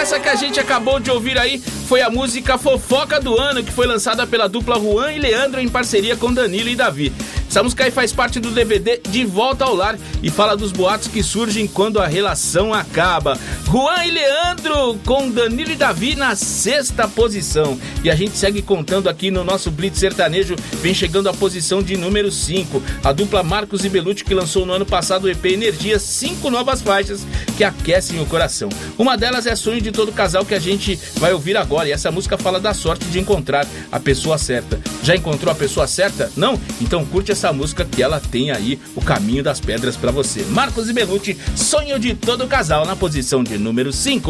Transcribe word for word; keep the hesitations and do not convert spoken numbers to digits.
Essa que a gente acabou de ouvir aí foi a música Fofoca do Ano, que foi lançada pela dupla Juan e Leandro em parceria com Danilo e Davi. Essa música aí faz parte do D V D De Volta ao Lar e fala dos boatos que surgem quando a relação acaba. Juan e Leandro com Danilo e Davi na sexta posição. E a gente segue contando aqui no nosso Blitz Sertanejo, vem chegando à posição de número cinco. A dupla Marcos e Belucci, que lançou no ano passado o E P Energia, cinco novas faixas que aquecem o coração. Uma delas é Sonho de Todo Casal, que a gente vai ouvir agora. E essa música fala da sorte de encontrar a pessoa certa. Já encontrou a pessoa certa? Não? Então curte essa música que ela tem aí o caminho das pedras pra você. Marcos e Belucci, Sonho de Todo Casal, na posição de número cinco.